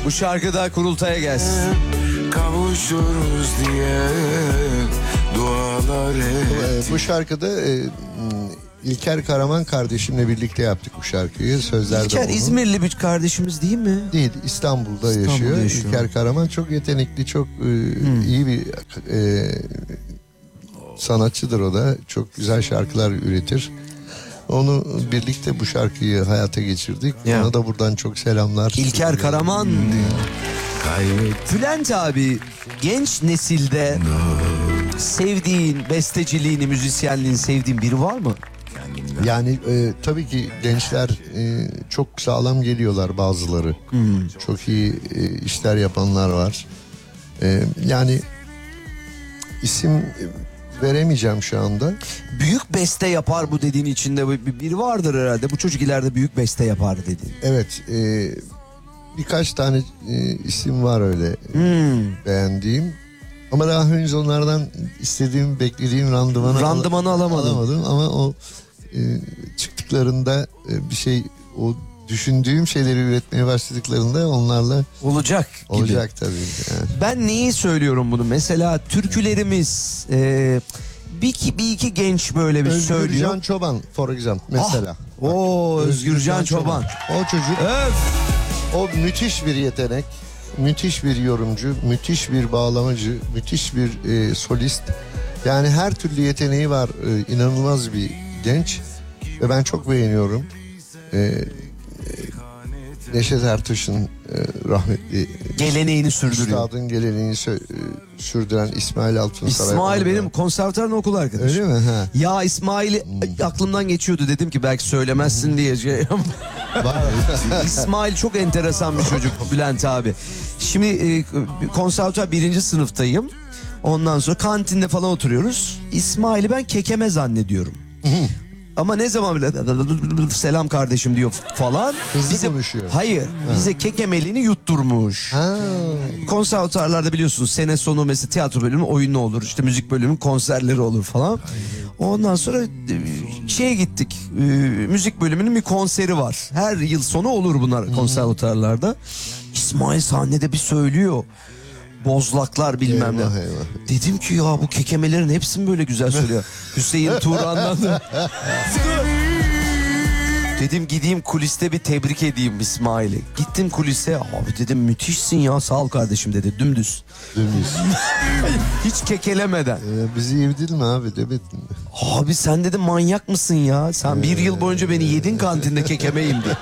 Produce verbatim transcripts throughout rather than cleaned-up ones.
Bu şarkıda kurultaya gelsin. Kavuşuruz diye dualar et. Bu şarkıda e, İlker Karaman kardeşimle birlikte yaptık bu şarkıyı. Sözler de İlker onun. İzmirli bir kardeşimiz değil mi? Değil, İstanbul'da, İstanbul'da yaşıyor. yaşıyor. İlker Karaman çok yetenekli, çok e, Hmm. iyi bir e, sanatçıdır o da. Çok güzel şarkılar üretir. Onu birlikte bu şarkıyı hayata geçirdik. Ya. Ona da buradan çok selamlar. İlker Karaman. Bülent abi, genç nesilde sevdiğin, besteciliğini, müzisyenliğini sevdiğin biri var mı? Yani e, tabii ki gençler e, çok sağlam geliyorlar bazıları. Hmm. Çok iyi e, işler yapanlar var. E, yani isim veremeyeceğim şu anda. Büyük beste yapar bu dediğin içinde bir- biri vardır herhalde. Bu çocuk ileride büyük beste yapar dediğin. Evet, e, birkaç tane e, isim var öyle Hmm. beğendiğim. Ama daha henüz onlardan istediğim, beklediğim randımanı, Randımanı al- alamadın. alamadım. Ama o e, çıktıklarında e, bir şey, o düşündüğüm şeyleri üretmeye başladıklarında onlarla Olacak gibi. olacak tabii. Yani. Ben neyi söylüyorum bunu? Mesela türkülerimiz e, bir, iki, bir iki genç böyle bir Özgürcan söylüyor. Çoban for example mesela. Ah, Oo, Bak, Özgürcan Çoban. O çocuk, Öf. o müthiş bir yetenek, müthiş bir yorumcu, müthiş bir bağlamacı, müthiş bir e, solist. Yani her türlü yeteneği var, e, inanılmaz bir genç ve ben çok beğeniyorum. E, e, Neşet Ertaş'ın e, rahmetli Geleneğini sürdürüyor. üstadın geleneğini sö- e, sürdüren İsmail Altınsaray. İsmail benim konservatuarın okul arkadaşım. Öyle mi? Ha. Ya İsmail'i aklımdan geçiyordu, dedim ki belki söylemezsin diye. Şey. İsmail çok enteresan bir çocuk Bülent abi. Şimdi e, konservatuar birinci sınıftayım. Ondan sonra kantinde falan oturuyoruz. İsmail'i ben kekeme zannediyorum. Ama ne zaman bile selam kardeşim diyor falan. Hızlı konuşuyor. Hayır. Bize kekemeliğini yutturmuş. Ha. Konservatuarlarda biliyorsunuz sene sonu mesela tiyatro bölümü oyunu olur. İşte müzik bölümü konserleri olur falan. Ondan sonra e, şeye gittik. E, müzik bölümünün bir konseri var. Her yıl sonu olur bunlar konservatuarlarda. İsmail sahnede bir söylüyor. Bozlaklar bilmem Eyvah, ne. eyvah. Dedim ki ya bu kekemelerin hepsi mi böyle güzel söylüyor? Hüseyin Turan'dan da. Dedim gideyim kuliste bir tebrik edeyim İsmail'i. Gittim kulise, abi dedim müthişsin ya, sağ ol kardeşim dedi, dümdüz. Dümdüz. Hiç kekelemeden. Ee, bizi yedin mi abi, demedin mi? Abi sen dedim manyak mısın ya? Sen bir yıl boyunca beni yedin kantinde kekemeyim diye.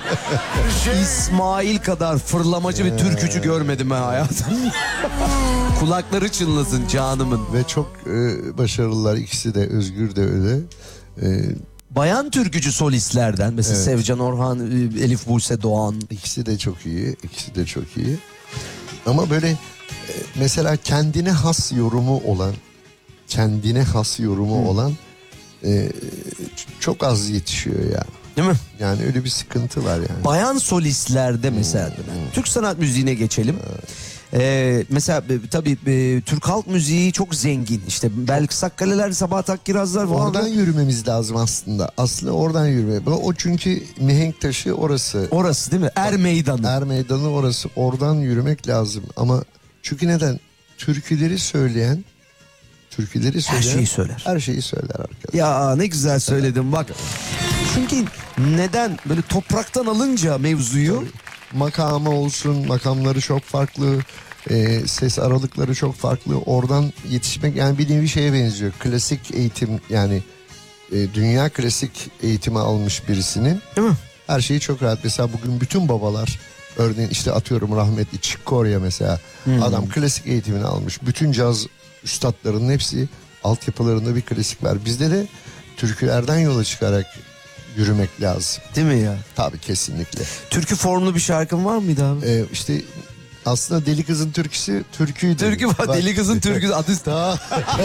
İsmail kadar fırlamacı bir türkücü görmedim ben hayatım. Kulakları çınlasın canımın. Ve çok e, başarılılar ikisi de, Özgür de öyle. E, Bayan türkücü solistlerden mesela Evet. Sevcan Orhan, Elif Buse Doğan. ikisi de çok iyi, ikisi de çok iyi. Ama böyle e, mesela kendine has yorumu olan, kendine has yorumu olan e, ç- çok az yetişiyor ya. Değil mi? Yani öyle bir sıkıntı var yani. Bayan solistlerde mesela Türk sanat müziğine geçelim. Ee, mesela e, tabii e, Türk halk müziği çok zengin. İşte Belkıs Sakkaleler, Sabahat Akkirazlar falan. Oradan yürümemiz lazım aslında. Aslında oradan yürüme. O çünkü mihenk taşı orası. Orası değil mi? Er Meydanı. Er meydanı orası. Oradan yürümek lazım. Ama çünkü neden? Türküleri söyleyen, türküleri söyleyen şeyi söyler. Her şeyi söyler arkadaşlar. Ya ne güzel söyledin bak. Çünkü neden? Böyle topraktan alınca mevzuyu. Makamı olsun, makamları çok farklı, e, ses aralıkları çok farklı. Oradan yetişmek yani bir nevi şeye benziyor. Klasik eğitim, yani e, dünya klasik eğitimi almış birisinin Değil mi? her şeyi çok rahat. Mesela bugün bütün babalar, örneğin işte atıyorum rahmetli Chick Corea mesela, adam klasik eğitimini almış. Bütün caz üstadlarının hepsi altyapılarında bir klasik var. Bizde de türkülerden yola çıkarak yürümek lazım. Değil mi ya? Tabii, kesinlikle. Türkü formlu bir şarkın var mıydı abi? Ee, işte aslında Deli Kız'ın türküsü türküydü. Türkü var. Bak- Deli Kız'ın türküsü adı. Daha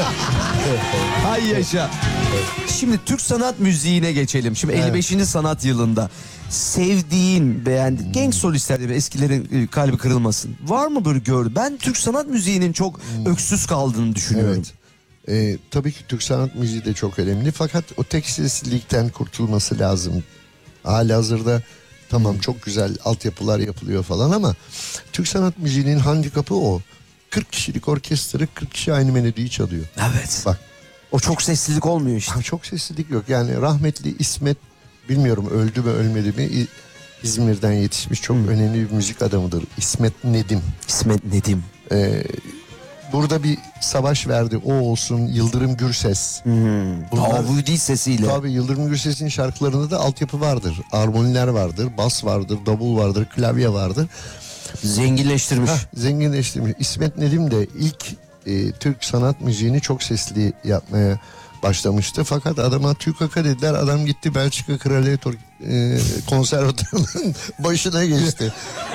Hay yaşa. Şimdi Türk sanat müziğine geçelim. Şimdi elli beşinci sanat yılında sevdiğin, beğendiğin genç solistler gibi, eskilerin e, kalbi kırılmasın. Var mı böyle gördü? Ben Türk sanat müziğinin çok öksüz kaldığını düşünüyorum. evet. Ee, tabii ki Türk sanat müziği de çok önemli. Fakat o tek seslilikten kurtulması lazım. Halihazırda Tamam çok güzel altyapılar yapılıyor falan ama Türk sanat müziğinin handikapı o. kırk kişilik orkestra kırk kişi aynı melodiyi çalıyor. Evet. Bak O çok seslilik olmuyor işte. ha, çok seslilik yok. Yani rahmetli İsmet, bilmiyorum öldü mü ölmedi mi, İ- İzmir'den yetişmiş çok önemli bir müzik adamıdır. İsmet Nedim. İsmet Nedim. Ee, burada bir savaş verdi. O olsun, Yıldırım Gürses. Bunlar- Davudi sesiyle. Tabii Yıldırım Gürses'in şarkılarında da altyapı vardır. Armoniler vardır, bas vardır, davul vardır, klavye vardır. Zenginleştirmiş. Hah, zenginleştirmiş. İsmet Nedim de ilk e, Türk sanat müziğini çok sesli yapmaya başlamıştı. Fakat adama TÜKAK'a dediler. Adam gitti Belçika Kraliyet Or- e, Konservatuvarı'nın başına geçti.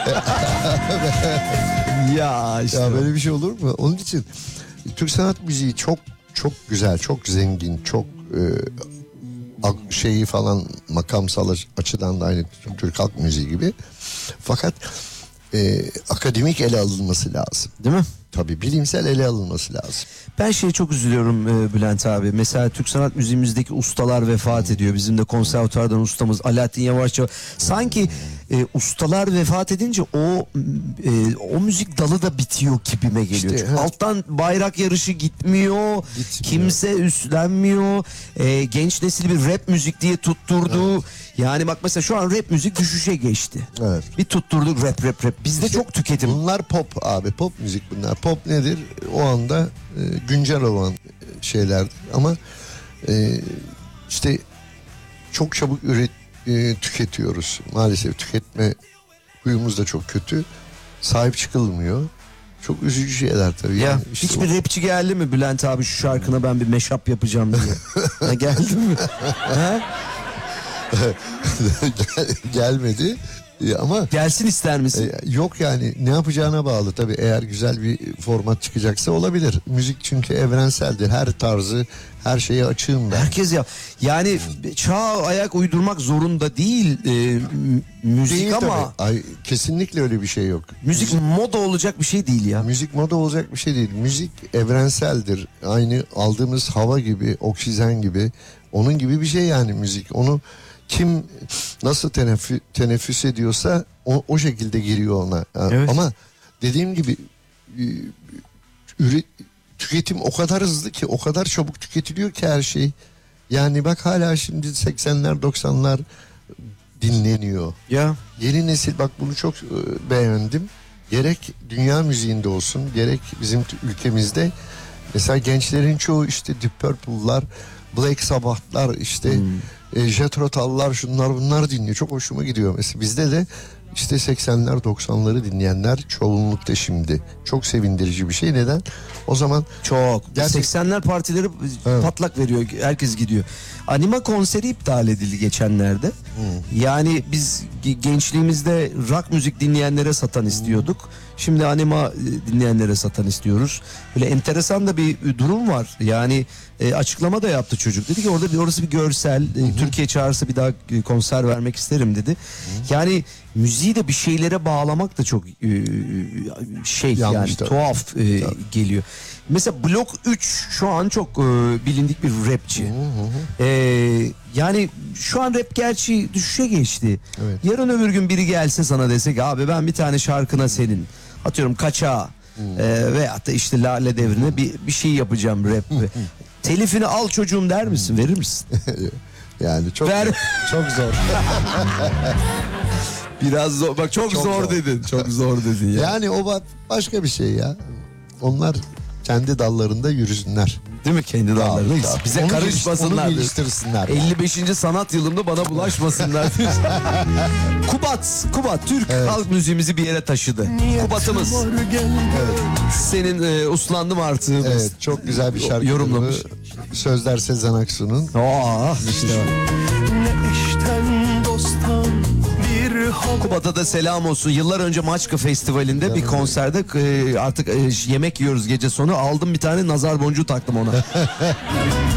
Ya işte. Ya böyle bir şey olur mu? Onun için Türk sanat müziği çok çok güzel, çok zengin, çok e, ak- şeyi falan makamsal aç- açıdan da aynı Türk halk müziği gibi. Fakat e, akademik ele alınması lazım. Değil mi? Tabii bilimsel ele alınması lazım. Ben şeye çok üzülüyorum e, Bülent abi. Mesela Türk sanat müziğimizdeki ustalar vefat ediyor. Bizim de konservatuvardan ustamız Alaaddin Yavaşça. Sanki e, ustalar vefat edince o e, o müzik dalı da bitiyor gibime geliyor. İşte, Çünkü evet. alttan bayrak yarışı gitmiyor. Gitmiyor. Kimse üstlenmiyor. E, genç nesil bir rap müzik diye tutturdu. Yani bak mesela şu an rap müzik düşüşe geçti. Evet. Bir tutturduk rap rap rap. Bizde çok tüketim. Bunlar pop abi, pop müzik bunlar. Pop nedir? O anda e, güncel olan şeyler ama e, işte çok çabuk üret e, tüketiyoruz. Maalesef tüketme huyumuz da çok kötü. Sahip çıkılmıyor. Çok üzücü şeyler tabii. Ya Yani işte hiçbir rapçi geldi mi Bülent abi şu şarkına ben bir mashup yapacağım diye? Ha, geldi mi? Ha? Gel- gelmedi. E, ama Gelsin ister misin? e, yok yani ne yapacağına bağlı tabii. Eğer güzel bir format çıkacaksa olabilir. Müzik çünkü evrenseldir. Her tarzı, her şeye açığım ben. Herkes ya. Yani çağa ayak uydurmak zorunda değil e, m- müzik Değil ama tabii. Ay, kesinlikle öyle bir şey yok. müzik moda olacak bir şey değil ya. Müzik moda olacak bir şey değil. Müzik evrenseldir. Aynı aldığımız hava gibi, oksijen gibi. Onun gibi bir şey yani müzik. Onu kim nasıl teneffüs, teneffüs ediyorsa o, o şekilde giriyor ona. Yani Evet. ama dediğim gibi e, üre- tüketim o kadar hızlı ki, o kadar çabuk tüketiliyor ki her şey. Yani bak hala şimdi seksenler doksanlar dinleniyor. Ya Yeni nesil bak bunu çok e, beğendim. Gerek dünya müziğinde olsun, gerek bizim t- ülkemizde. Mesela gençlerin çoğu işte Deep Purple'lar, Black Sabbath'lar, işte e, Jethro Tull'lar, şunlar bunlar dinliyor. Çok hoşuma gidiyor. Mesela bizde de işte seksenler doksanları dinleyenler çoğunlukta şimdi. Çok sevindirici bir şey. Neden? O zaman çok. Gerçek- seksenler partileri patlak veriyor. Herkes gidiyor. Anima konseri iptal edildi geçenlerde. Yani biz ge- gençliğimizde rock müzik dinleyenlere satan istiyorduk. Şimdi anima e, dinleyenlere satan istiyoruz. Böyle enteresan da bir e, durum var. Yani e, açıklama da yaptı çocuk. Dedi ki orada bir orası bir görsel. e, Türkiye çağırsa bir daha e, konser vermek isterim dedi. Yani müziği de bir şeylere bağlamak da çok e, şey Yanlış yani tabii. tuhaf e, geliyor. Mesela Blok üç şu an çok e, bilindik bir rapçi. E, yani şu an rap gerçi düşüşe geçti. Evet. Yarın öbür gün biri gelse sana dese ki abi ben bir tane şarkına senin atıyorum Kaçağı e, veyahut da işte Lale Devri'ne bir, bir şey yapacağım rap. Telifini al çocuğum der misin? Verir misin? yani çok Ver. çok zor. Biraz zor. Bak çok, Çok zor, zor. dedin. Çok zor dedin ya. Yani o ba- başka bir şey ya. Onlar kendi dallarında yürüsünler. Değil mi kendi dallarına? Tabii, tabii. Bize Onu karışmasınlar. geliş- onu geliştirsinler. elli beşinci sanat yılında bana bulaşmasınlar. Kubat, Kubat Türk halk müziğimizi bir yere taşıdı. Kubat'ımız. Senin e, uslandım artığımız. Evet, çok güzel bir şarkı. Yorumlamış. Sözler Sezen Aksu'nun. Aa, işte. Ne eşten dosttan bir haber. Kubat'a da selam olsun. Yıllar önce Maçka Festivali'nde bir konserde e, artık e, yemek yiyoruz gece sonu. Aldım bir tane nazar boncuğu taktım ona.